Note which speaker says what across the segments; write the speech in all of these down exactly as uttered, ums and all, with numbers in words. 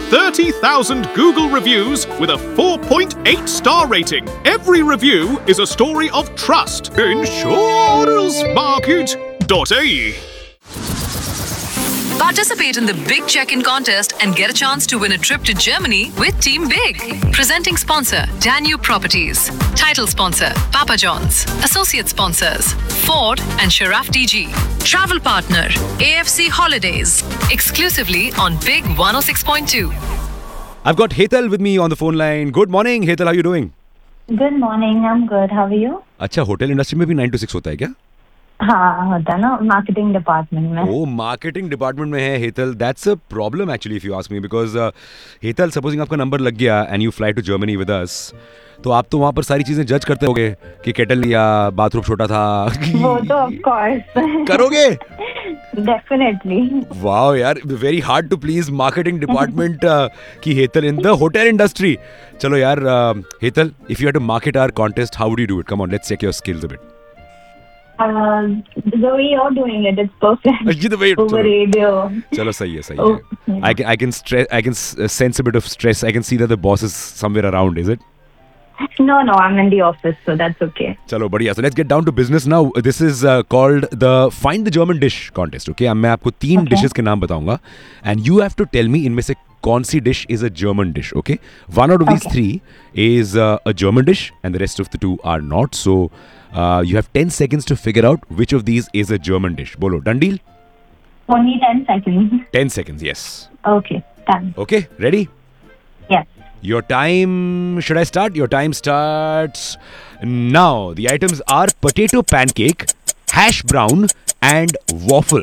Speaker 1: thirty thousand Google reviews with a four point eight star rating. Every review is a story of trust. insurance market dot a e.
Speaker 2: Participate in the Big Check-in contest and get a chance to win a trip to Germany with Team Big. Presenting sponsor, Danube Properties. Title sponsor, Papa John's. Associate sponsors, Ford and Sharaf D G. Travel partner, A F C Holidays. Exclusively on Big one oh six point two.
Speaker 3: I've got Hetal with me on the phone line. Good morning, Hetal. How are you doing?
Speaker 4: Good morning, I'm good. How are you?
Speaker 3: अच्छा, hotel industry में भी nine to six होता है क्या?
Speaker 4: हाँ होता है ना, मार्केटिंग डिपार्टमेंट में.
Speaker 3: ओ मार्केटिंग डिपार्टमेंट में है Hetal. That's a problem actually if you ask me, because Hetal supposing आपका नंबर लग गया and you fly to Germany with us, तो आप तो वहाँ पर सारी चीजें जज करते होगे कि केटल लिया, बाथरूम छोटा था.
Speaker 4: वो तो ऑफ कोर्स
Speaker 3: करोगे.
Speaker 4: डेफिनेटली.
Speaker 3: वाओ यार, very hard to please marketing department की Hetal in the hotel industry. चलो यार Hetal, if you have to market our contest, how would you do it? Come on, let's check your skills a bit.
Speaker 4: Uh, the way you're doing it, it's perfect.
Speaker 3: the way
Speaker 4: Over radio.
Speaker 3: चलो सही है, सही है. I can I can stress I can sense a bit of stress. I can see that the boss is somewhere around. Is it?
Speaker 4: No, no, I'm in the office, so that's okay.
Speaker 3: चलो बढ़िया. So let's get down to business now. This is uh, called the Find the German Dish contest. Okay, अब मैं आपको तीन
Speaker 4: Okay.
Speaker 3: dishes के नाम बताऊंगा, and you have to tell me इनमें से कौन सी dish is a German dish. Okay, one out of these
Speaker 4: Okay.
Speaker 3: three is uh, a German dish, and the rest of the two are not. So uh, you have ten seconds to figure out which of these is a German dish. बोलो, done deal?
Speaker 4: Only ten seconds.
Speaker 3: ten seconds, yes.
Speaker 4: Okay, done.
Speaker 3: Okay, ready?
Speaker 4: Yes.
Speaker 3: Your time, should I start? Your time starts now. The items are potato pancake, hash brown, and waffle.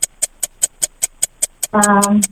Speaker 4: Um,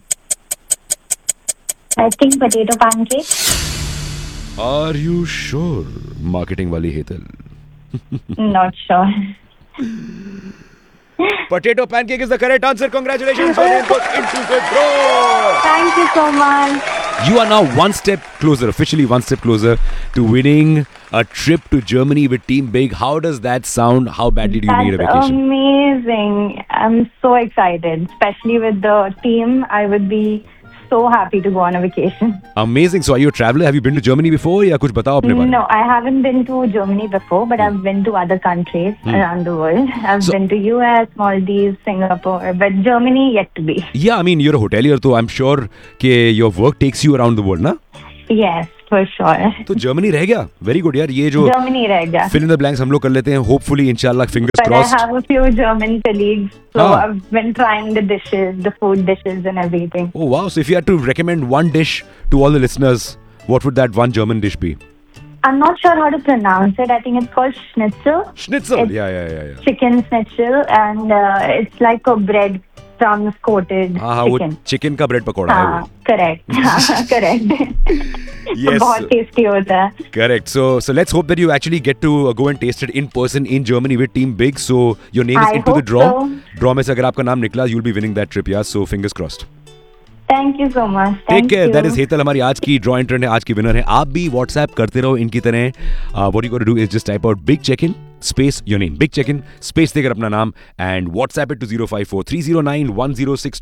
Speaker 4: I think potato pancake.
Speaker 3: Are you sure? Marketing wali Hetal.
Speaker 4: Not sure.
Speaker 3: Potato pancake is the correct answer. Congratulations. Your name goes into the draw.
Speaker 4: Thank you so much.
Speaker 3: You are now one step closer, officially one step closer to winning a trip to Germany with Team Big. How does that sound? How badly do you need a
Speaker 4: That's
Speaker 3: vacation?
Speaker 4: amazing. I'm so excited, especially with the team. I would be so happy to go on a vacation.
Speaker 3: Amazing. So are you a traveler? Have you been to Germany before? या कुछ बताओ अपने बारे में?
Speaker 4: No, I haven't been to Germany before, but I've been to other countries around the world. I've
Speaker 3: So-
Speaker 4: been to U S, Maldives, Singapore, but Germany yet to be.
Speaker 3: Yeah, I mean, you're a hotelier, so I'm sure कि your work takes you around the world, ना?
Speaker 4: Yes, for sure.
Speaker 3: तो Germany रह गया. Very good यार. ये जो
Speaker 4: Germany रह गया.
Speaker 3: fill in the blanks हम लोग कर लेते हैं. Hopefully, inshallah, fingers
Speaker 4: But
Speaker 3: crossed.
Speaker 4: I have a few German colleagues, so
Speaker 3: Ah.
Speaker 4: I've been trying the dishes, the food dishes and everything.
Speaker 3: Oh wow! So if you had to recommend one dish to all the listeners, what would that one German dish be?
Speaker 4: I'm not sure how to pronounce it. I think it's called schnitzel.
Speaker 3: Schnitzel.
Speaker 4: It's-
Speaker 3: yeah, yeah, yeah, yeah.
Speaker 4: Chicken schnitzel, and uh, it's like a bread crumbs coated
Speaker 3: हाँ हाँ, वो
Speaker 4: chicken.
Speaker 3: Chicken का bread pakora है
Speaker 4: हाँ,
Speaker 3: वो.
Speaker 4: correct. हाँ, correct.
Speaker 3: Yes.
Speaker 4: बहुत tasty होता है.
Speaker 3: Correct. So so let's hope that you actually get to uh, go and taste it in person in Germany with Team Big. So your name is
Speaker 4: I
Speaker 3: into the
Speaker 4: hope
Speaker 3: draw.
Speaker 4: so.
Speaker 3: Draw में से अगर आपका नाम निकला, you'll be winning that trip. Yeah. So fingers crossed.
Speaker 4: Thank you so much.
Speaker 3: Take
Speaker 4: Thank
Speaker 3: care.
Speaker 4: you.
Speaker 3: That is Hetal, हमारी आज की draw एंट्रेंट है, आज की विनर है. आप भी व्हाट्सएप करते रहो इनकी तरह. What you got to do is just type out big check in space your name, big check in space देकर अपना नाम, and WhatsApp it to zero five four three zero nine one zero six